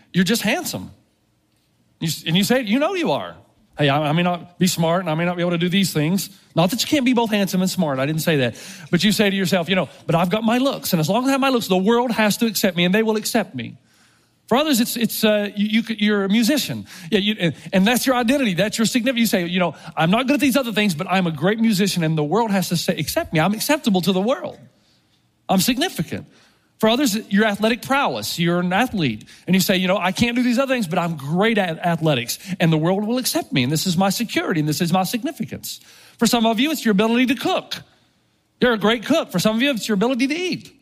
you're just handsome. And you say, you know you are. Hey, I may not be smart and I may not be able to do these things. Not that you can't be both handsome and smart. I didn't say that. But you say to yourself, but I've got my looks. And as long as I have my looks, the world has to accept me and they will accept me. For others, you're a musician. And that's your identity. That's your significance. You say, I'm not good at these other things, but I'm a great musician and the world has to accept me. I'm acceptable to the world. I'm significant. For others, your athletic prowess, you're an athlete. And you say, I can't do these other things, but I'm great at athletics. And the world will accept me. And this is my security. And this is my significance. For some of you, it's your ability to cook. You're a great cook. For some of you, it's your ability to eat.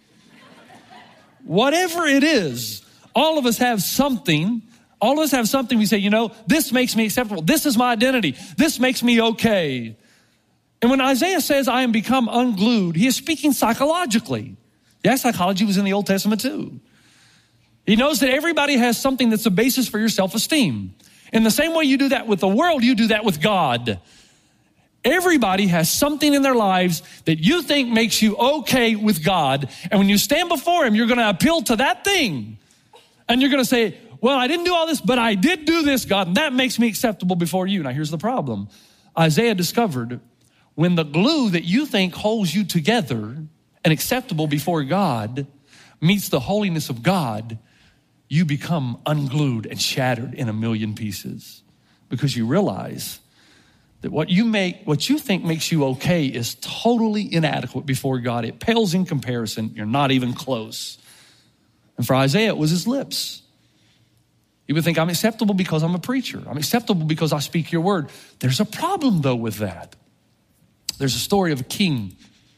Whatever it is, all of us have something. All of us have something we say, this makes me acceptable. This is my identity. This makes me okay. And when Isaiah says, I am become unglued, he is speaking psychologically. Yeah, psychology was in the Old Testament too. He knows that everybody has something that's a basis for your self-esteem. In the same way you do that with the world, you do that with God. Everybody has something in their lives that you think makes you okay with God. And when you stand before him, you're going to appeal to that thing. And you're going to say, well, I didn't do all this, but I did do this, God, and that makes me acceptable before you. Now, here's the problem. Isaiah discovered when the glue that you think holds you together and acceptable before God meets the holiness of God, you become unglued and shattered in a million pieces because you realize that what you think makes you okay is totally inadequate before God. It pales in comparison. You're not even close. And for Isaiah, it was his lips. He would think, I'm acceptable because I'm a preacher. I'm acceptable because I speak your word. There's a problem, though, with that. There's a story of a king.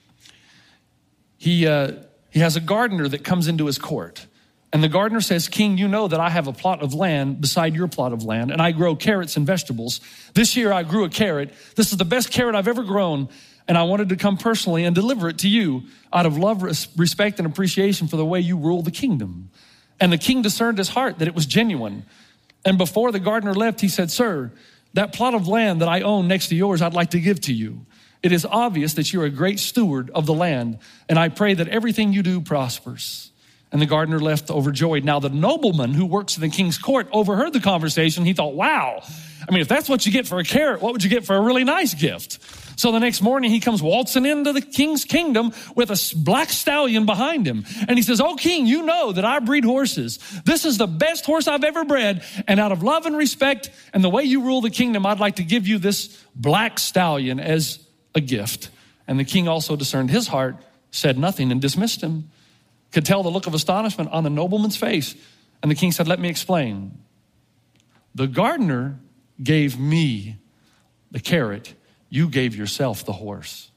He has a gardener that comes into his court. And the gardener says, King, you know that I have a plot of land beside your plot of land, and I grow carrots and vegetables. This year I grew a carrot. This is the best carrot I've ever grown, and I wanted to come personally and deliver it to you out of love, respect, and appreciation for the way you rule the kingdom. And the king discerned his heart that it was genuine. And before the gardener left, he said, Sir, that plot of land that I own next to yours, I'd like to give to you. It is obvious that you're a great steward of the land, and I pray that everything you do prospers. And the gardener left overjoyed. Now, the nobleman who works in the king's court overheard the conversation. He thought, wow, if that's what you get for a carrot, what would you get for a really nice gift? So the next morning, he comes waltzing into the king's kingdom with a black stallion behind him. And he says, oh, king, you know that I breed horses. This is the best horse I've ever bred. And out of love and respect and the way you rule the kingdom, I'd like to give you this black stallion as a gift. And the king also discerned his heart, said nothing, and dismissed him. Could tell the look of astonishment on the nobleman's face. And the king said, let me explain. The gardener gave me the carrot. You gave yourself the horse.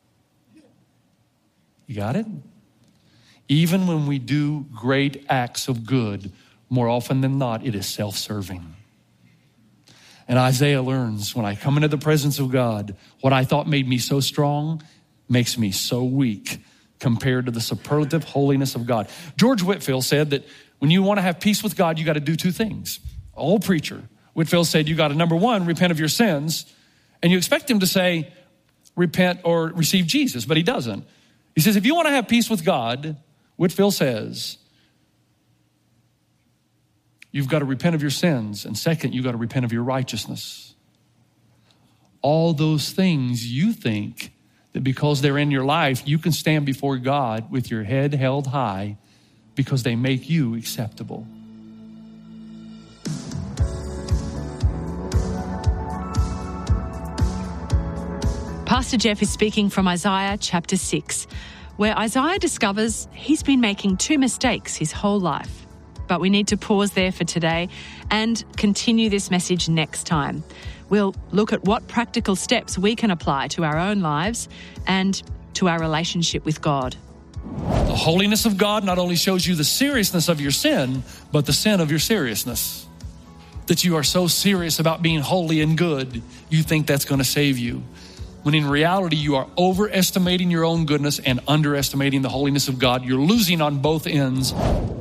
You got it? Even when we do great acts of good, more often than not, it is self-serving. And Isaiah learns, when I come into the presence of God, what I thought made me so strong makes me so weak compared to the superlative holiness of God. George Whitefield said that when you want to have peace with God, you got to do two things. Old preacher. Whitefield said you got to, number one, repent of your sins. And you expect him to say, repent or receive Jesus, but he doesn't. He says, if you want to have peace with God, Whitefield says, you've got to repent of your sins. And second, you've got to repent of your righteousness. All those things you think that because they're in your life, you can stand before God with your head held high because they make you acceptable. Pastor Jeff is speaking from Isaiah chapter 6, where Isaiah discovers he's been making two mistakes his whole life. But we need to pause there for today and continue this message next time. We'll look at what practical steps we can apply to our own lives and to our relationship with God. The holiness of God not only shows you the seriousness of your sin, but the sin of your seriousness. That you are so serious about being holy and good, you think that's going to save you. When in reality, you are overestimating your own goodness and underestimating the holiness of God. You're losing on both ends.